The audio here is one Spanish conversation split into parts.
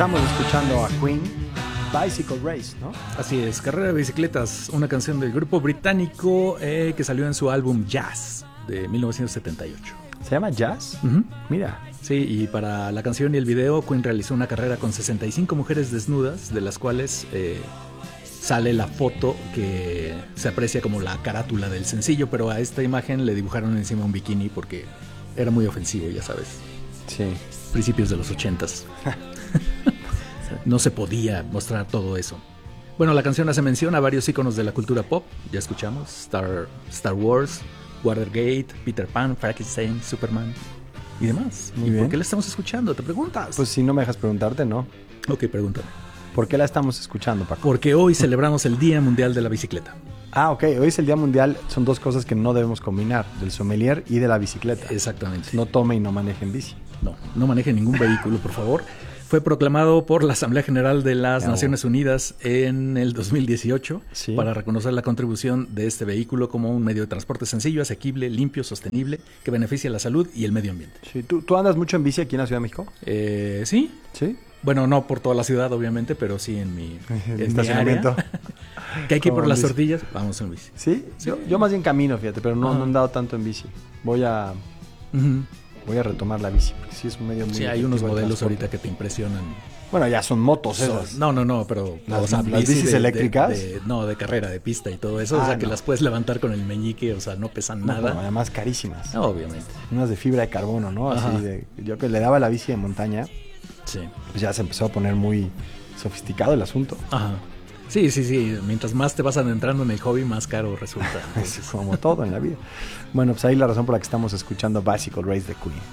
Estamos escuchando a Queen, Bicycle Race, ¿no? Así es, Carrera de Bicicletas, una canción del grupo británico que salió en su álbum Jazz de 1978. ¿Se llama Jazz? Uh-huh. Mira. Sí, y para la canción y el video, Queen realizó una carrera con 65 mujeres desnudas, de las cuales sale la foto que se aprecia como la carátula del sencillo, pero a esta imagen le dibujaron encima un bikini porque era muy ofensivo, ya sabes. Sí. Principios de los 80s. No se podía mostrar todo eso. Bueno, la canción hace mención a varios íconos de la cultura pop. Ya escuchamos Star Wars, Watergate, Peter Pan, Frankenstein, Superman y demás. Muy ¿Y bien. por qué la estamos escuchando? ¿Te preguntas? Pues si no me dejas preguntarte, ¿no? Ok, pregúntame. ¿Por qué la estamos escuchando, Paco? Porque hoy celebramos el Día Mundial de la Bicicleta. Ah, ok. Hoy es el Día Mundial. Son dos cosas que no debemos combinar. Del sommelier y de la bicicleta. Exactamente. No tome y no maneje en bici. No maneje ningún vehículo, por favor. Fue proclamado por la Asamblea General de las Naciones Unidas en el 2018 Sí. para reconocer la contribución de este vehículo como un medio de transporte sencillo, asequible, limpio, sostenible, que beneficia la salud y el medio ambiente. Sí. ¿Tú andas mucho en bici aquí en la Ciudad de México? Sí. Sí. Bueno, no por toda la ciudad, obviamente, pero sí en mi estacionamiento. área. Que hay que ir por Como las bici. tortillas, vamos en bici. ¿Sí? Yo más bien camino, fíjate, pero no Ajá. he andado tanto en bici. Voy a retomar la bici, porque sí es un medio muy Sí, hay efectivo unos de modelos transporte. ahorita que te impresionan. Bueno, ya son motos esas. No, pero Las bicis eléctricas. De carrera, de pista y todo eso. Ah, o sea, que no. las puedes levantar con el meñique, o sea, no pesan No, nada. bueno, además carísimas. No, obviamente. Unas de fibra de carbono, ¿no? Ajá. Así de, yo que le daba la bici de montaña, Sí. pues ya se empezó a poner muy sofisticado el asunto. Ajá. Sí. Mientras más te vas adentrando en el hobby, más caro resulta. Es como todo en la vida. Bueno, pues ahí la razón por la que estamos escuchando Bicycle Race de Queen.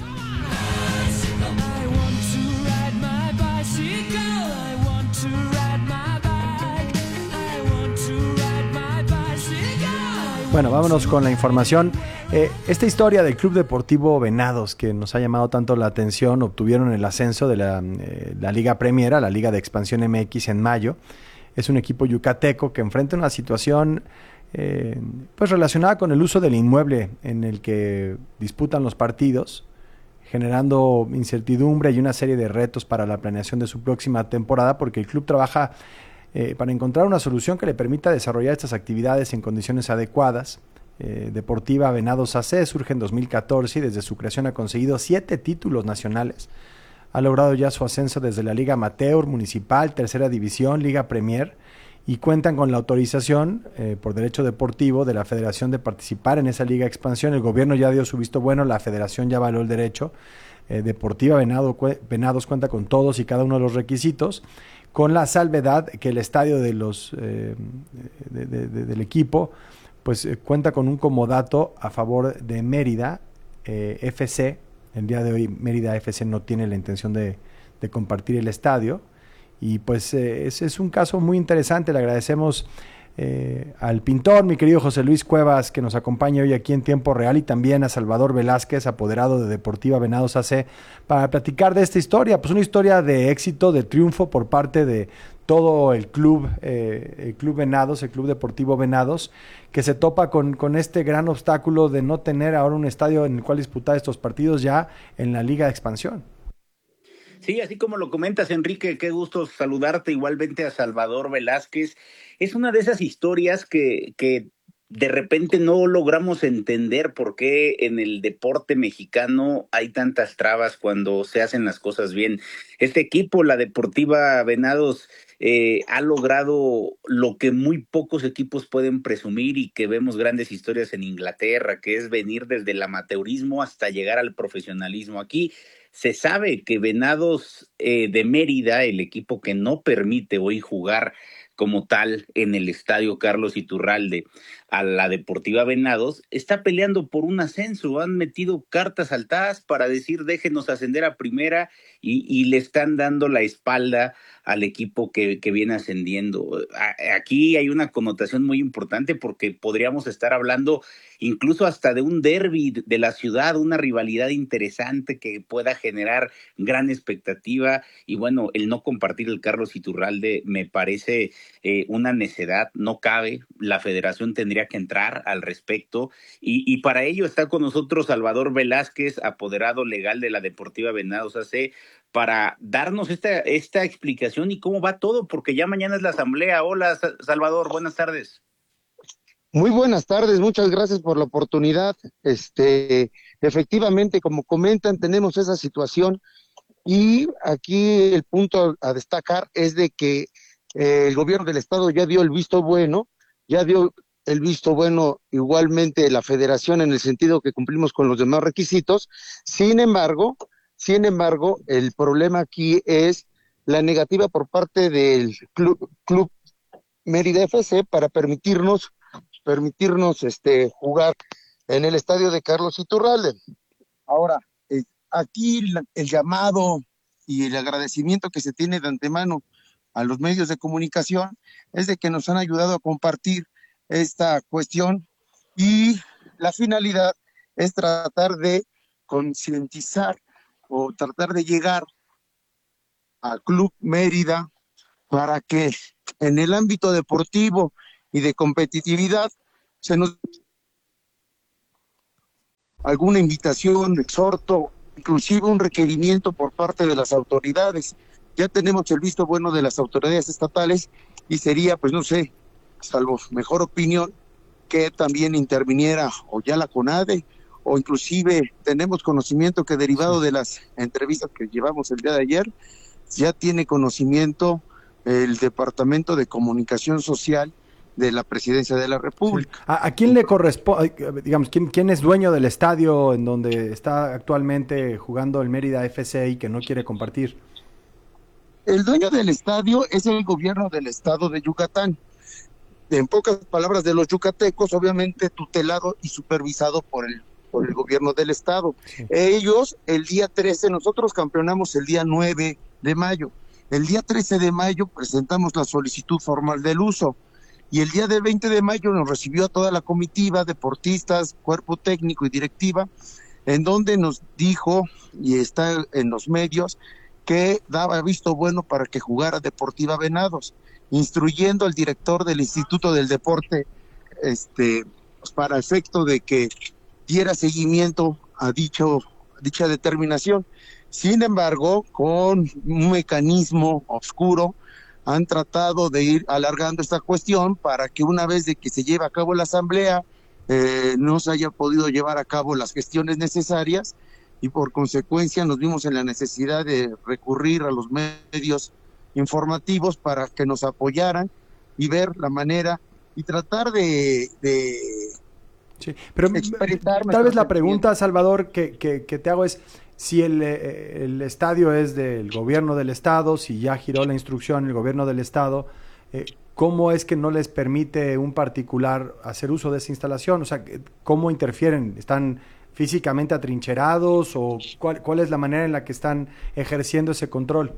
Bueno, vámonos con la información. Esta historia del Club Deportivo Venados, que nos ha llamado tanto la atención, obtuvieron el ascenso de la Liga Premier, la Liga de Expansión MX en mayo. Es un equipo yucateco que enfrenta una situación pues relacionada con el uso del inmueble en el que disputan los partidos, generando incertidumbre y una serie de retos para la planeación de su próxima temporada, porque el club trabaja para encontrar una solución que le permita desarrollar estas actividades en condiciones adecuadas. Deportiva Venados AC surge en 2014 y desde su creación ha conseguido 7 títulos nacionales. Ha logrado ya su ascenso desde la Liga Amateur, Municipal, Tercera División, Liga Premier, y cuentan con la autorización por derecho deportivo de la Federación de participar en esa Liga Expansión. El gobierno ya dio su visto bueno, la Federación ya avaló el derecho. Deportiva Venados cuenta con todos y cada uno de los requisitos, con la salvedad que el estadio de del equipo pues cuenta con un comodato a favor de Mérida FC. El día de hoy Mérida FC no tiene la intención de compartir el estadio, y pues es un caso muy interesante. Le agradecemos al pintor, mi querido José Luis Cuevas, que nos acompaña hoy aquí en tiempo real, y también a Salvador Velázquez, apoderado de Deportiva Venados AC, para platicar de esta historia, pues una historia de éxito, de triunfo por parte de todo el club Venados, el Club Deportivo Venados, que se topa con este gran obstáculo de no tener ahora un estadio en el cual disputar estos partidos ya en la Liga de Expansión. Sí, así como lo comentas, Enrique, qué gusto saludarte, igualmente a Salvador Velázquez. Es una de esas historias que de repente no logramos entender por qué en el deporte mexicano hay tantas trabas cuando se hacen las cosas bien. Este equipo, la Deportiva Venados, ha logrado lo que muy pocos equipos pueden presumir y que vemos grandes historias en Inglaterra, que es venir desde el amateurismo hasta llegar al profesionalismo. Aquí se sabe que Venados de Mérida, el equipo que no permite hoy jugar como tal en el estadio Carlos Iturralde a la Deportiva Venados, está peleando por un ascenso. Han metido cartas altadas para decir déjenos ascender a primera y le están dando la espalda al equipo que viene ascendiendo. Aquí hay una connotación muy importante porque podríamos estar hablando incluso hasta de un derbi de la ciudad, una rivalidad interesante que pueda generar gran expectativa. Y bueno, el no compartir el Carlos Iturralde me parece una necedad, no cabe. La federación tendría que entrar al respecto y para ello está con nosotros Salvador Velázquez, apoderado legal de la Deportiva Venados AC, para darnos esta explicación y cómo va todo, porque ya mañana es la asamblea. Hola, Salvador, buenas tardes. Muy buenas tardes, muchas gracias por la oportunidad. Efectivamente, como comentan, tenemos esa situación y aquí el punto a destacar es de que el gobierno del estado ya dio el visto bueno, ya dio el visto bueno igualmente la federación en el sentido que cumplimos con los demás requisitos. Sin embargo, el problema aquí es la negativa por parte del Club Mérida FC para permitirnos jugar en el estadio de Carlos Iturralde. Ahora, aquí el llamado y el agradecimiento que se tiene de antemano a los medios de comunicación es de que nos han ayudado a compartir esta cuestión y la finalidad es tratar de concientizar o tratar de llegar al Club Mérida para que en el ámbito deportivo y de competitividad se nos alguna invitación, exhorto, inclusive un requerimiento por parte de las autoridades. Ya tenemos el visto bueno de las autoridades estatales y sería, pues no sé, salvo mejor opinión, que también interviniera o ya la CONADE o inclusive tenemos conocimiento que derivado de las entrevistas que llevamos el día de ayer, ya tiene conocimiento el Departamento de Comunicación Social de la Presidencia de la República. Sí. ¿A quién le corresponde, digamos, quién es dueño del estadio en donde está actualmente jugando el Mérida FC y que no quiere compartir? El dueño del estadio es el gobierno del estado de Yucatán. En pocas palabras, de los yucatecos, obviamente tutelado y supervisado por el gobierno del estado. Sí. Ellos, el día 13, nosotros campeonamos el día 9 de mayo. El día 13 de mayo presentamos la solicitud formal del uso. Y el día del 20 de mayo nos recibió a toda la comitiva, deportistas, cuerpo técnico y directiva, en donde nos dijo, y está en los medios, que daba visto bueno para que jugara Deportiva Venados, instruyendo al director del Instituto del Deporte, para efecto de que diera seguimiento a dicha determinación. Sin embargo, con un mecanismo oscuro, han tratado de ir alargando esta cuestión para que una vez de que se lleve a cabo la asamblea, no se haya podido llevar a cabo las gestiones necesarias y por consecuencia nos vimos en la necesidad de recurrir a los medios informativos para que nos apoyaran y ver la manera y tratar de sí, pero tal vez la pregunta, Salvador, que te hago es si el estadio es del gobierno del estado, si ya giró la instrucción el gobierno del estado, ¿cómo es que no les permite un particular hacer uso de esa instalación? O sea, ¿cómo interfieren? ¿Están físicamente atrincherados o cuál es la manera en la que están ejerciendo ese control?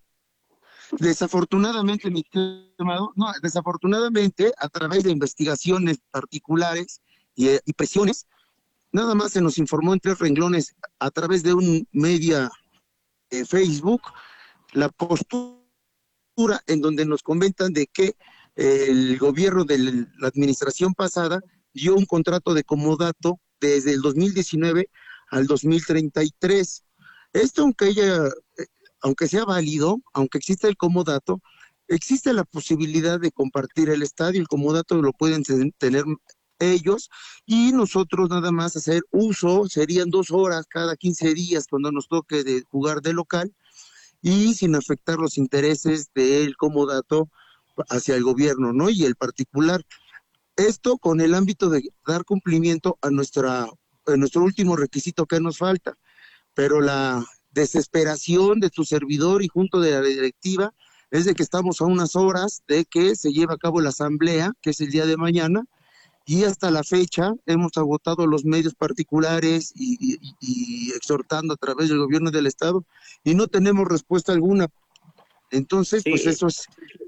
Desafortunadamente, mi estimado, desafortunadamente, a través de investigaciones particulares y presiones, nada más se nos informó en 3 renglones a través de un media Facebook, la postura en donde nos comentan de que el gobierno de la administración pasada dio un contrato de comodato desde el 2019 al 2033. Esto, aunque sea válido, aunque exista el comodato, existe la posibilidad de compartir el estadio. El comodato lo pueden tener ellos y nosotros nada más hacer uso, serían 2 horas cada 15 días cuando nos toque de jugar de local y sin afectar los intereses del comodato hacia el gobierno, ¿no? Y el particular. Esto con el ámbito de dar cumplimiento a nuestro último requisito que nos falta, pero la desesperación de tu servidor y junto de la directiva es de que estamos a unas horas de que se lleve a cabo la asamblea, que es el día de mañana, y hasta la fecha hemos agotado los medios particulares y exhortando a través del gobierno del estado y no tenemos respuesta alguna. Entonces, sí, pues eso es...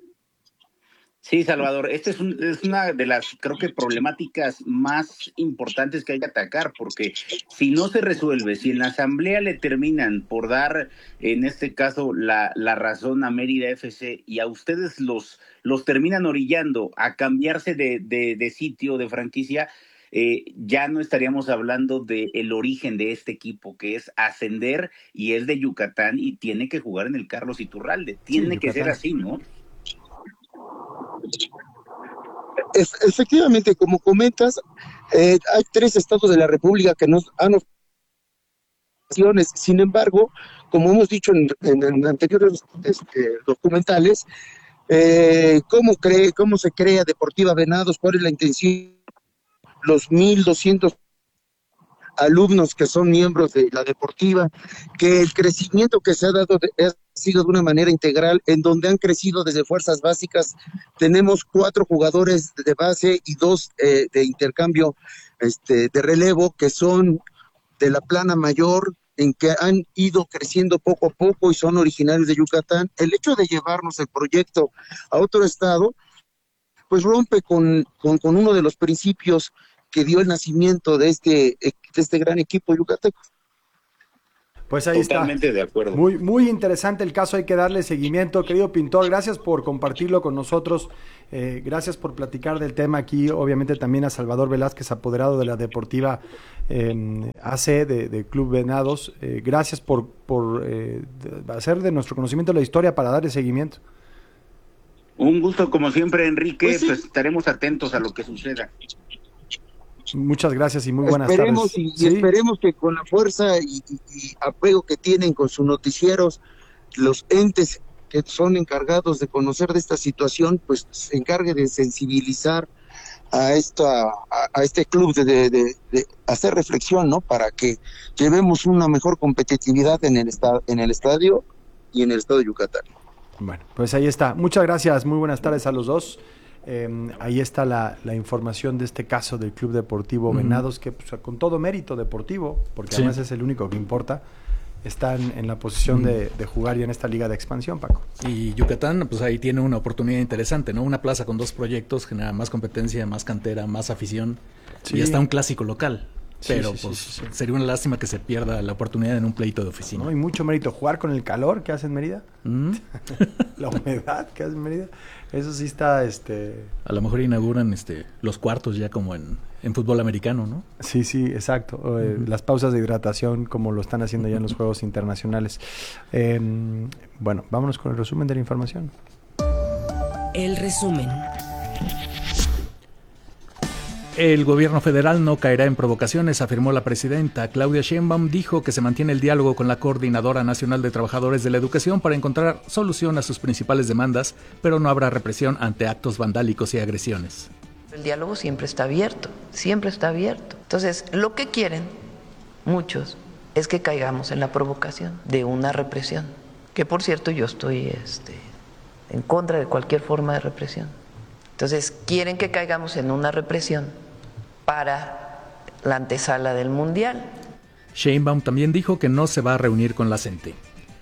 Sí, Salvador, esta es una de las, creo que, problemáticas más importantes que hay que atacar, porque si no se resuelve, si en la asamblea le terminan por dar, en este caso, la razón a Mérida FC y a ustedes los terminan orillando a cambiarse de sitio, de franquicia, ya no estaríamos hablando del origen de este equipo, que es ascender, y es de Yucatán y tiene que jugar en el Carlos Iturralde. Tiene que ser así, ¿no? Efectivamente, como comentas, hay 3 estados de la República que nos han ofrecido. Sin embargo, como hemos dicho en anteriores documentales, ¿cómo se crea Deportiva Venados? ¿Cuál es la intención? Los 1,200 alumnos que son miembros de la deportiva, que el crecimiento que se ha dado ha sido de una manera integral, en donde han crecido desde fuerzas básicas. Tenemos 4 jugadores de base y 2 de intercambio de relevo, que son de la plana mayor, en que han ido creciendo poco a poco y son originarios de Yucatán. El hecho de llevarnos el proyecto a otro estado, pues rompe con uno de los principios que dio el nacimiento de este gran equipo yucateco. Pues ahí Totalmente está. De acuerdo. Muy, muy interesante el caso, hay que darle seguimiento. Querido Pintor, gracias por compartirlo con nosotros, gracias por platicar del tema aquí, obviamente también a Salvador Velázquez, apoderado de la Deportiva AC de Club Venados. Gracias por hacer de nuestro conocimiento la historia para darle seguimiento. Un gusto como siempre, Enrique, Pues sí. pues estaremos atentos a lo que suceda. Muchas gracias y muy buenas Esperemos tardes. Y esperemos que con la fuerza y apego que tienen con sus noticieros, los entes que son encargados de conocer de esta situación, pues se encargue de sensibilizar a este club, de hacer reflexión, ¿no? Para que llevemos una mejor competitividad en el estadio y en el estado de Yucatán. Bueno, pues ahí está. Muchas gracias, muy buenas tardes a los dos. Ahí está la información de este caso del Club Deportivo Venados, que pues, con todo mérito deportivo, porque además es el único que importa, están en la posición de jugar ya en esta liga de expansión, Paco. Y Yucatán, pues ahí tiene una oportunidad interesante, ¿no? Una plaza con 2 proyectos genera más competencia, más cantera, más afición, y hasta un clásico local. Pero sería una lástima que se pierda la oportunidad en un pleito de oficina. No hay mucho mérito. Jugar con el calor que hace en Mérida, la humedad que hace en Mérida, eso sí está... A lo mejor inauguran los cuartos ya como en fútbol americano, ¿no? Sí, exacto. Las pausas de hidratación como lo están haciendo ya en los Juegos Internacionales. Bueno, vámonos con el resumen de la información. El resumen. El gobierno federal no caerá en provocaciones, afirmó la presidenta. Claudia Sheinbaum dijo que se mantiene el diálogo con la Coordinadora Nacional de Trabajadores de la Educación para encontrar solución a sus principales demandas, pero no habrá represión ante actos vandálicos y agresiones. El diálogo siempre está abierto, siempre está abierto. Entonces, lo que quieren muchos es que caigamos en la provocación de una represión, que por cierto yo estoy en contra de cualquier forma de represión. Entonces, quieren que caigamos en una represión para la antesala del Mundial. Sheinbaum también dijo que no se va a reunir con la CENTE.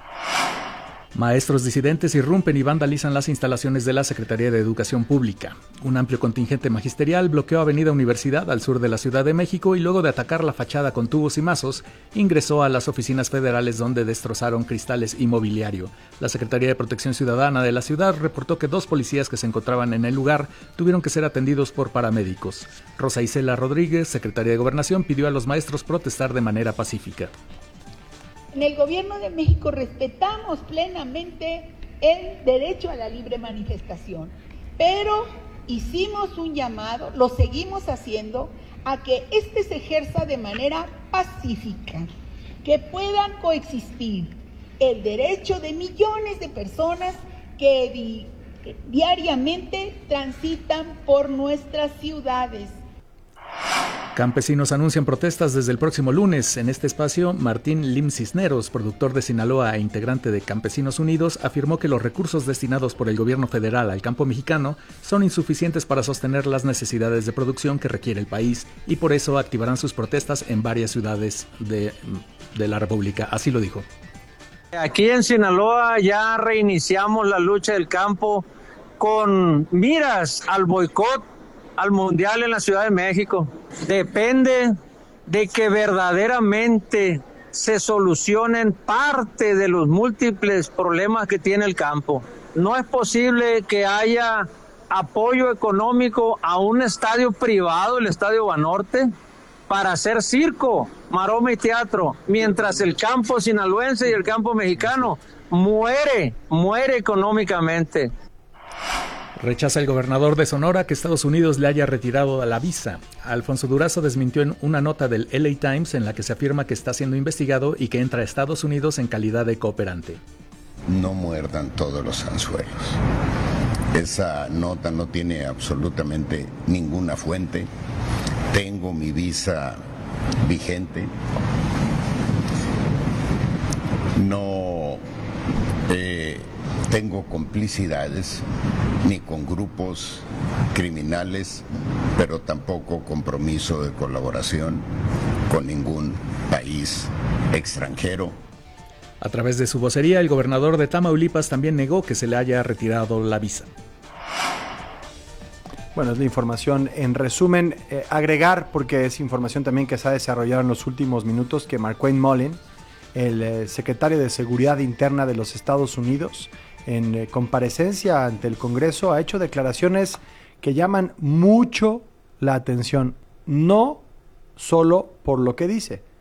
Maestros disidentes irrumpen y vandalizan las instalaciones de la Secretaría de Educación Pública. Un amplio contingente magisterial bloqueó Avenida Universidad al sur de la Ciudad de México y luego de atacar la fachada con tubos y mazos, ingresó a las oficinas federales donde destrozaron cristales y mobiliario. La Secretaría de Protección Ciudadana de la ciudad reportó que 2 policías que se encontraban en el lugar tuvieron que ser atendidos por paramédicos. Rosa Isela Rodríguez, secretaria de Gobernación, pidió a los maestros protestar de manera pacífica. En el Gobierno de México respetamos plenamente el derecho a la libre manifestación, pero hicimos un llamado, lo seguimos haciendo, a que se ejerza de manera pacífica, que puedan coexistir el derecho de millones de personas que diariamente transitan por nuestras ciudades. Campesinos anuncian protestas desde el próximo lunes. En este espacio, Martín Lim Cisneros, productor de Sinaloa e integrante de Campesinos Unidos, afirmó que los recursos destinados por el gobierno federal al campo mexicano son insuficientes para sostener las necesidades de producción que requiere el país y por eso activarán sus protestas en varias ciudades de la República. Así lo dijo. Aquí en Sinaloa ya reiniciamos la lucha del campo con miras al boicot al Mundial en la Ciudad de México. Depende de que verdaderamente se solucionen parte de los múltiples problemas que tiene el campo. No es posible que haya apoyo económico a un estadio privado, el Estadio Banorte, para hacer circo, maroma y teatro, mientras el campo sinaloense y el campo mexicano muere económicamente. Rechaza el gobernador de Sonora que Estados Unidos le haya retirado la visa. Alfonso Durazo desmintió en una nota del LA Times en la que se afirma que está siendo investigado y que entra a Estados Unidos en calidad de cooperante. No muerdan todos los anzuelos. Esa nota no tiene absolutamente ninguna fuente. Tengo mi visa vigente. No tengo complicidades ni con grupos criminales, pero tampoco compromiso de colaboración con ningún país extranjero. A través de su vocería, el gobernador de Tamaulipas también negó que se le haya retirado la visa. Bueno, es la información en resumen. Agregar, porque es información también que se ha desarrollado en los últimos minutos, que Markwayne Mullin, el secretario de Seguridad Interna de los Estados Unidos, en comparecencia ante el Congreso, ha hecho declaraciones que llaman mucho la atención, no solo por lo que dice,